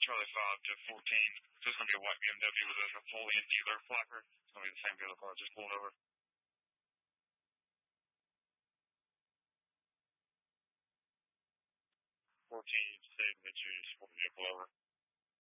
Charlie 5 to 14. So it's going to be a white BMW with a full in dealer flapper. It's going to be the same dealer car, just pulled over. 14, say that you just pulled the vehicle over.